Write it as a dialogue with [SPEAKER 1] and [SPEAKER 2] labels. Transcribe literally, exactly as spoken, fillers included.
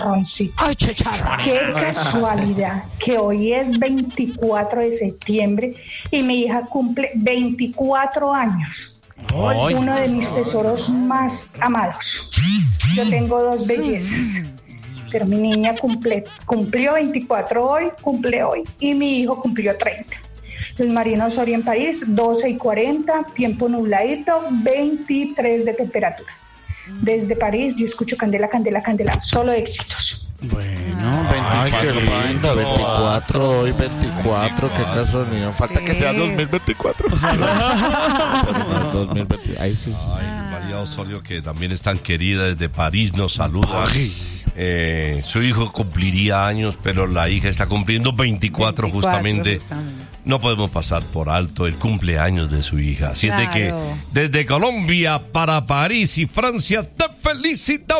[SPEAKER 1] chicharroncito.
[SPEAKER 2] Ay, chicharrón.
[SPEAKER 1] Qué casualidad que hoy es veinticuatro de septiembre y mi hija cumple veinticuatro años.
[SPEAKER 2] Ay.
[SPEAKER 1] Uno de mis tesoros más amados. Yo tengo dos bellezas, pero mi niña cumple, cumplió veinticuatro hoy, cumple hoy, y mi hijo cumplió treinta. Los Marinos Osorio en París, doce y cuarenta, tiempo nubladito, veintitrés de temperatura. Desde París yo escucho Candela, Candela, Candela, solo éxitos.
[SPEAKER 2] Bueno,
[SPEAKER 3] Ay, qué
[SPEAKER 2] veinticuatro.
[SPEAKER 3] lindo, veinticuatro, hoy veinticuatro, qué casualidad. Falta
[SPEAKER 4] Sí.
[SPEAKER 3] que sea dos mil veinticuatro. dos mil veinte, ahí sí.
[SPEAKER 5] Ay, María Osorio, que también es tan querida desde París, nos saluda. Eh, su hijo cumpliría años, pero la hija está cumpliendo veinticuatro, justamente.
[SPEAKER 4] justamente.
[SPEAKER 5] No podemos pasar por alto el cumpleaños de su hija. Así es de que
[SPEAKER 4] Claro.
[SPEAKER 5] desde Colombia para París y Francia te felicitamos.